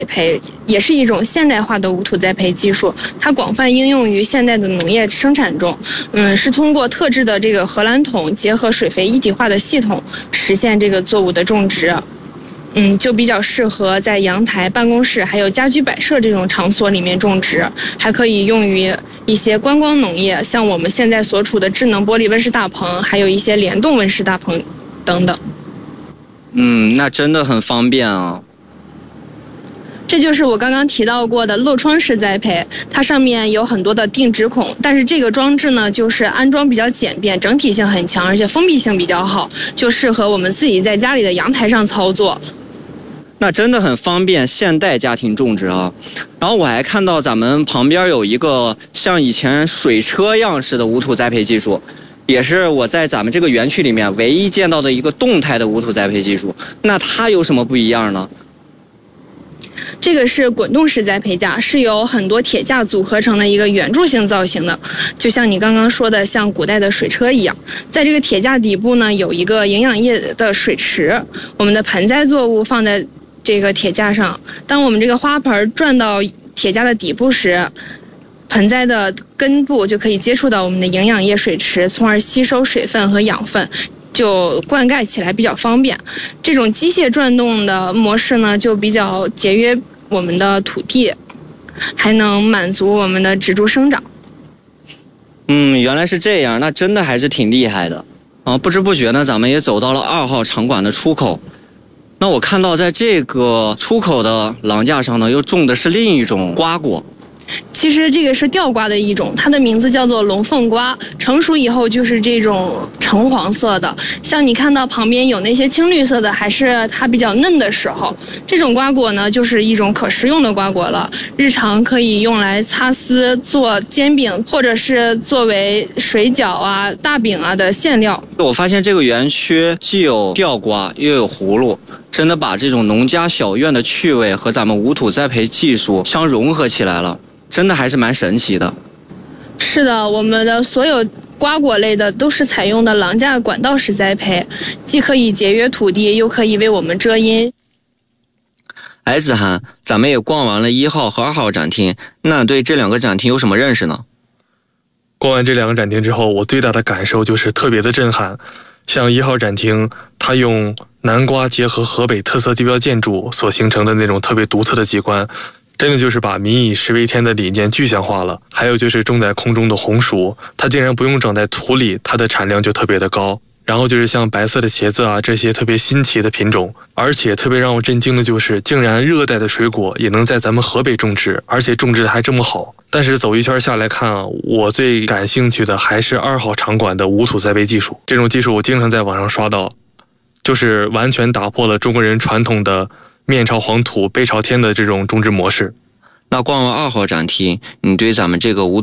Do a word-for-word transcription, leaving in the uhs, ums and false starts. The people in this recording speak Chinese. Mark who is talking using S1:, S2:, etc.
S1: 培也是一种现代化的无土栽培技术，它广泛应用于现代的农业生产中。嗯，是通过特制的这个荷兰桶结合水肥一体化的系统，实现这个作物的种植。嗯，就比较适合在阳台、办公室还有家居摆设这种场所里面种植，还可以用于一些观光农业，像我们现在所处的智能玻璃温室大棚，还有一些联动温室大棚等等。
S2: 嗯，那真的很方便啊。
S1: 这就是我刚刚提到过的漏窗式栽培，它上面有很多的定植孔，但是这个装置呢，就是安装比较简便，整体性很强，而且封闭性比较好，就适合我们自己在家里的阳台上操作。
S2: 那真的很方便现代家庭种植啊。然后我还看到咱们旁边有一个像以前水车样式的无土栽培技术，也是我在咱们这个园区里面唯一见到的一个动态的无土栽培技术。那它有什么不一样呢？
S1: 这个是滚动式栽培架，是由很多铁架组合成的一个圆柱形造型的，就像你刚刚说的，像古代的水车一样。在这个铁架底部呢，有一个营养液的水池，我们的盆栽作物放在这个铁架上，当我们这个花盆转到铁架的底部时，盆栽的根部就可以接触到我们的营养液水池，从而吸收水分和养分，就灌溉起来比较方便。这种机械转动的模式呢，就比较节约我们的土地，还能满足我们的植株生长。
S2: 嗯，原来是这样，那真的还是挺厉害的啊！不知不觉呢，咱们也走到了二号场馆的出口。那我看到在这个出口的廊架上呢，又种的是另一种瓜果。
S1: 其实这个是吊瓜的一种，它的名字叫做龙凤瓜，成熟以后就是这种橙黄色的。像你看到旁边有那些青绿色的，还是它比较嫩的时候。这种瓜果呢，就是一种可食用的瓜果了，日常可以用来擦丝、做煎饼，或者是作为水饺啊、大饼啊的馅料。
S2: 我发现这个园区既有吊瓜，又有葫芦，真的把这种农家小院的趣味和咱们无土栽培技术相融合起来了。真的还是蛮神奇的。
S1: 是的，我们的所有瓜果类的都是采用的廊架管道式栽培，既可以节约土地，又可以为我们遮阴。
S2: 哎，子涵，咱们也逛完了一号和二号展厅，那对这两个展厅有什么认识呢？
S3: 逛完这两个展厅之后，我最大的感受就是特别的震撼。像一号展厅，它用南瓜结合河北特色地标建筑所形成的那种特别独特的景观，真的就是把民以食为天的理念具象化了。还有就是种在空中的红薯，它竟然不用长在土里，它的产量就特别的高。然后就是像白色的茄子啊，这些特别新奇的品种。而且特别让我震惊的就是，竟然热带的水果也能在咱们河北种植，而且种植的还这么好。但是走一圈下来看啊，我最感兴趣的还是二号场馆的无土栽培技术。这种技术我经常在网上刷到，就是完全打破了中国人传统的面朝黄土背朝天的这种种植模式。
S2: 那逛完二号展厅，你对咱们这个无